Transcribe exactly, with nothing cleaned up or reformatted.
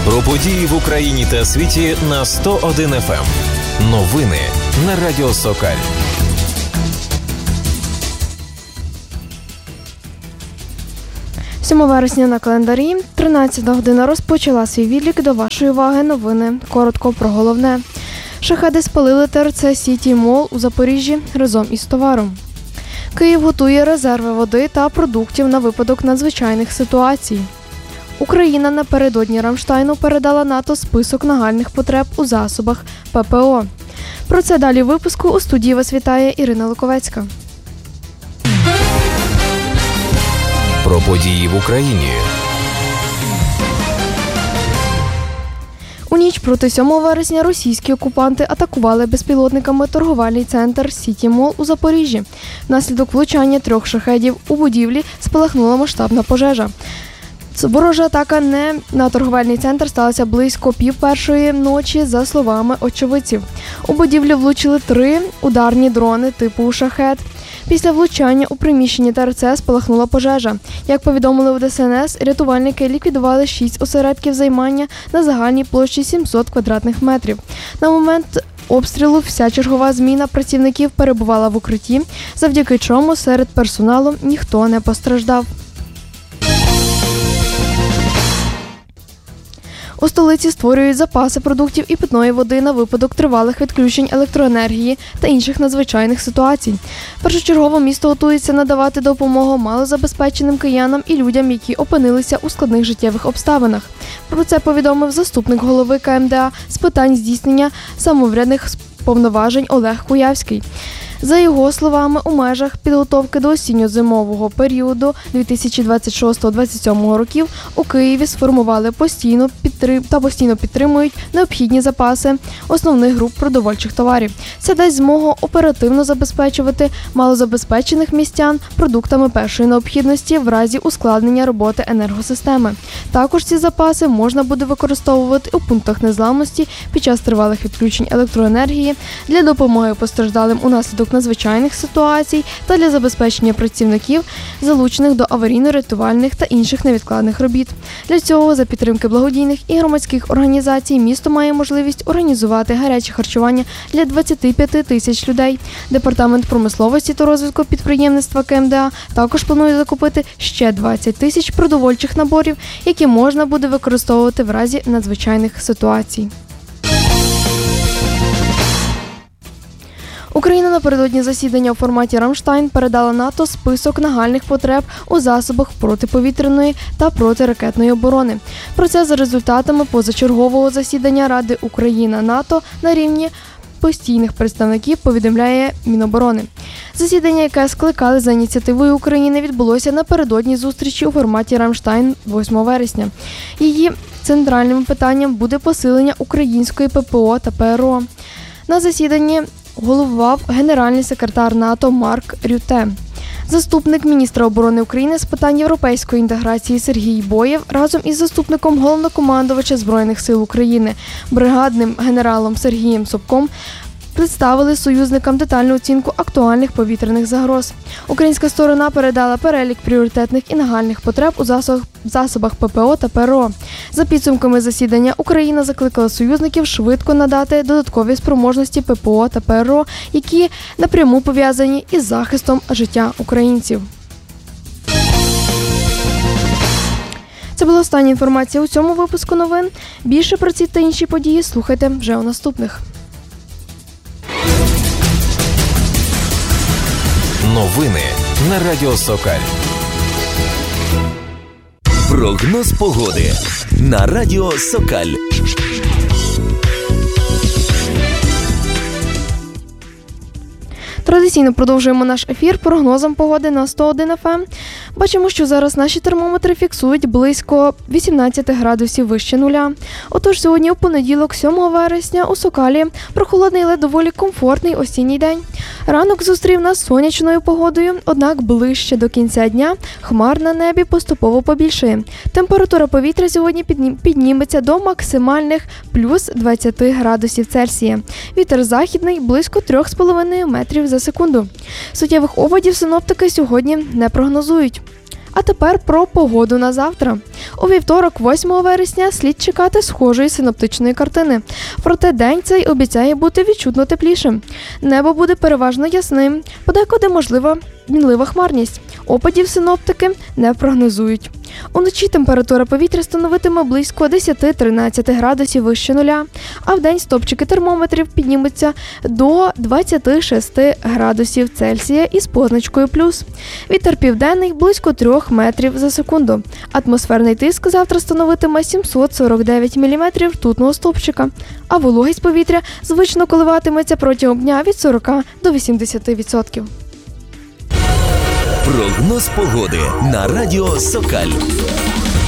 Про події в Україні та світі на сто один еф ем. Новини на Радіо Сокаль. сьомого вересня на календарі, тринадцята година розпочала свій відлік. До вашої уваги новини. Коротко про головне. Шахеди спалили ТРЦ Сіті Мол у Запоріжжі разом із товаром. Київ готує резерви води та продуктів на випадок надзвичайних ситуацій. Україна напередодні Рамштайну передала НАТО список нагальних потреб у засобах ППО. Про це далі в випуску. У студії вас вітає Ірина Луковецька. Про події в Україні. У ніч проти сьомого вересня російські окупанти атакували безпілотниками торговельний центр Сіті Мол у Запоріжжі. Внаслідок влучання трьох шахедів у будівлі спалахнула масштабна пожежа. Ворожа атака не на торговельний центр сталася близько пів першої ночі, за словами очевидців. У будівлю влучили три ударні дрони типу «Шахед». Після влучання у приміщенні ТРЦ спалахнула пожежа. Як повідомили у Де Ес Ен Ес, рятувальники ліквідували шість осередків займання на загальній площі сімсот квадратних метрів. На момент обстрілу вся чергова зміна працівників перебувала в укритті, завдяки чому серед персоналу ніхто не постраждав. У столиці створюють запаси продуктів і питної води на випадок тривалих відключень електроенергії та інших надзвичайних ситуацій. Першочергово місто готується надавати допомогу малозабезпеченим киянам і людям, які опинилися у складних життєвих обставинах. Про це повідомив заступник голови Ка Ем Де А з питань здійснення самоврядних повноважень Олег Куявський. За його словами, у межах підготовки до осінньо-зимового періоду дві тисячі двадцять шостого - двадцять сьомого років у Києві сформували постійно підтрим... та постійно підтримують необхідні запаси основних груп продовольчих товарів. Це дасть змогу оперативно забезпечувати малозабезпечених містян продуктами першої необхідності в разі ускладнення роботи енергосистеми. Також ці запаси можна буде використовувати у пунктах незламності під час тривалих відключень електроенергії, для допомоги постраждалим унаслідок надзвичайних ситуацій та для забезпечення працівників, залучених до аварійно-рятувальних та інших невідкладних робіт. Для цього, за підтримки благодійних і громадських організацій, місто має можливість організувати гаряче харчування для двадцяти п'яти тисяч людей. Департамент промисловості та розвитку підприємництва Ка Ем Де А також планує закупити ще двадцять тисяч продовольчих наборів, які можна буде використовувати в разі надзвичайних ситуацій. Україна напередодні засідання у форматі «Рамштайн» передала НАТО список нагальних потреб у засобах протиповітряної та протиракетної оборони. Про це за результатами позачергового засідання Ради Україна-НАТО на рівні постійних представників повідомляє Міноборони. Засідання, яке скликали за ініціативою України, відбулося напередодні зустрічі у форматі «Рамштайн» восьмого вересня. Її центральним питанням буде посилення української Пе Пе О та Пе Ер О. На засіданні головував генеральний секретар НАТО Марк Рютте. Заступник міністра оборони України з питань європейської інтеграції Сергій Боєв разом із заступником головнокомандувача Збройних сил України, бригадним генералом Сергієм Собком, представили союзникам детальну оцінку актуальних повітряних загроз. Українська сторона передала перелік пріоритетних і нагальних потреб у засобах Пе Пе О та Пе Ер О. За підсумками засідання Україна закликала союзників швидко надати додаткові спроможності Пе Пе О та Пе Ер О, які напряму пов'язані із захистом життя українців. Це була остання інформація у цьому випуску новин. Більше про ці та інші події слухайте вже у наступних. Новини на Радіо Сокаль. Прогноз погоди на Радіо Сокаль. Традиційно продовжуємо наш ефір прогнозом погоди на сто один еф ем. Бачимо, що зараз наші термометри фіксують близько вісімнадцять градусів вище нуля. Отож, сьогодні у понеділок, сьомого вересня, у Сокалі прохолодний, але доволі комфортний осінній день. Ранок зустрів нас сонячною погодою, однак ближче до кінця дня хмар на небі поступово побільшає. Температура повітря сьогодні підніметься до максимальних плюс двадцять градусів Цельсія. Вітер західний близько три з половиною метрів за секунду. Суттєвих опадів синоптики сьогодні не прогнозують. А тепер про погоду на завтра. У вівторок, восьмого вересня, слід чекати схожої синоптичної картини. Проте день цей обіцяє бути відчутно теплішим. Небо буде переважно ясним, подекуди можлива мінлива хмарність. Опадів синоптики не прогнозують. Уночі температура повітря становитиме близько десять-тринадцять градусів вище нуля, а вдень стопчики термометрів піднімуться до двадцять шість градусів Цельсія із позначкою плюс. Вітер південний близько трьох метрів за секунду. Атмосферний тиск завтра становитиме сімсот сорок дев'ять міліметрів ртутного стовпчика, а вологість повітря звично коливатиметься протягом дня від сорок до вісімдесяти відсотків. Прогноз погоди на радіо Сокаль.